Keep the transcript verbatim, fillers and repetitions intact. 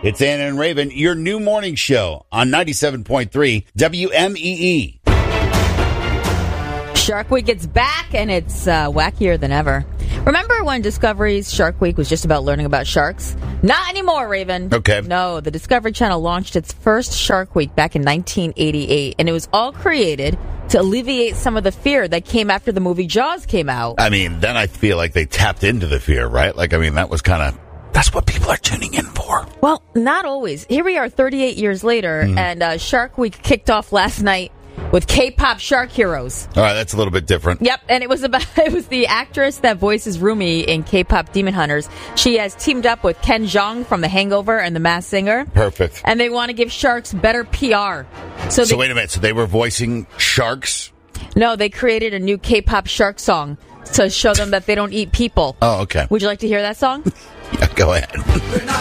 It's Anna and Raven, your new morning show on ninety-seven point three W M E E. Shark Week is back, and it's uh, wackier than ever. Remember when Discovery's Shark Week was just about learning about sharks? Not anymore, Raven. Okay. No, the Discovery Channel launched its first Shark Week back in nineteen eighty-eight, and it was all created to alleviate some of the fear that came after the movie Jaws came out. I mean, then I feel like they tapped into the fear, right? Like, I mean, that was kind of, that's what people are tuning in for. Well, not always. Here we are thirty-eight years later, mm. and uh, Shark Week kicked off last night with K-pop shark heroes. All right, that's a little bit different. Yep, and it was about it was the actress that voices Rumi in K-pop Demon Hunters. She has teamed up with Ken Jeong from The Hangover and The Masked Singer. Perfect. And they want to give sharks better P R. So, so they, wait a minute. So they were voicing sharks? No, they created a new K-pop shark song to show them that they don't eat people. Oh, okay. Would you like to hear that song? Yeah, go ahead.